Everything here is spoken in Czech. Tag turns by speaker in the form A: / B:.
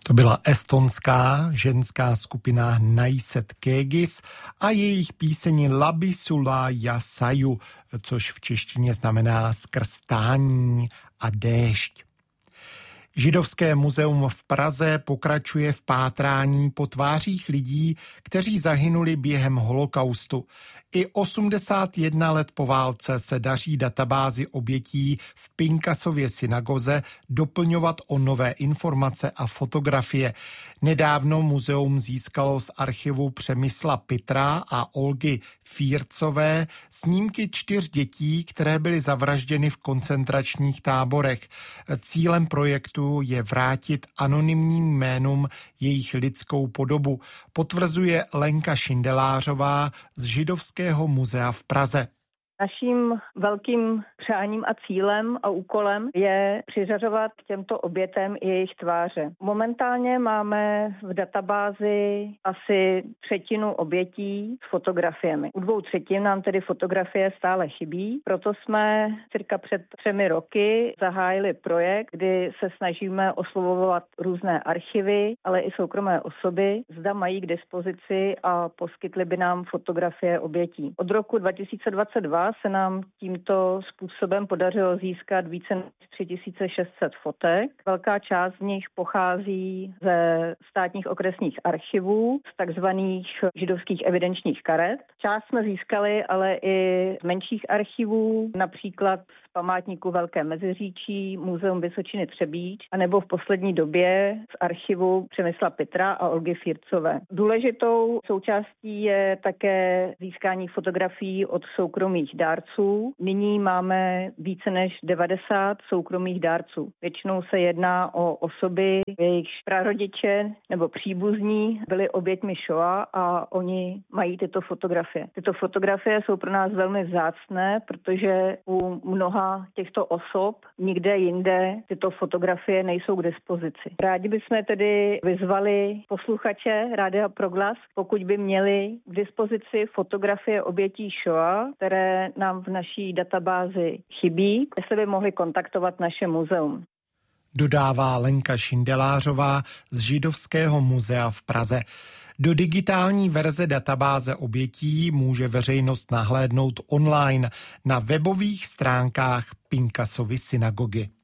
A: To byla estonská ženská skupina Naiset Kegis a jejich píseň Labi Sula ja Saju, což v češtině znamená skrz stání a déšť. Židovské muzeum v Praze pokračuje v pátrání po tvářích lidí, kteří zahynuli během holokaustu. I 81 let po válce se daří databázi obětí v Pinkasově synagoze doplňovat o nové informace a fotografie. Nedávno muzeum získalo z archivu Přemysla Pitra a Olgy Fírcové snímky 4 dětí, které byly zavražděny v koncentračních táborech. Cílem projektu je vrátit anonymním jménům jejich lidskou podobu, potvrzuje Lenka Šindelářová z Židovského muzea v Praze.
B: Naším velkým přáním a cílem a úkolem je přiřazovat těmto obětem i jejich tváře. Momentálně máme v databázi asi 1/3 obětí s fotografiemi. U 2/3 nám tedy fotografie stále chybí, proto jsme cirka před 3 roky zahájili projekt, kdy se snažíme oslovovat různé archivy, ale i soukromé osoby, zda mají k dispozici a poskytli by nám fotografie obětí. Od roku 2022 se nám tímto způsobem podařilo získat více než 3600 fotek. Velká část z nich pochází ze státních okresních archivů, z takzvaných židovských evidenčních karet. Část jsme získali ale i z menších archivů, například z památníku Velké Meziříčí, Muzeum Vysočiny Třebíč, anebo v poslední době z archivu Přemysla Pitra a Olgy Fírcové. Důležitou součástí je také získání fotografií od soukromých dárců. Nyní máme více než 90 soukromých dárců. Většinou se jedná o osoby, jejichž prarodiče nebo příbuzní byli oběťmi Shoah a oni mají tyto fotografie. Tyto fotografie jsou pro nás velmi vzácné, protože u mnoha těchto osob nikde jinde tyto fotografie nejsou k dispozici. Rádi bychom tedy vyzvali posluchače Rádia Proglas, pokud by měli k dispozici fotografie obětí Shoah, které nám v naší databázi chybí, jestli by mohli kontaktovat naše muzeum.
A: Dodává Lenka Šindelářová z Židovského muzea v Praze. Do digitální verze databáze obětí může veřejnost nahlédnout online na webových stránkách Pinkasovy synagogy.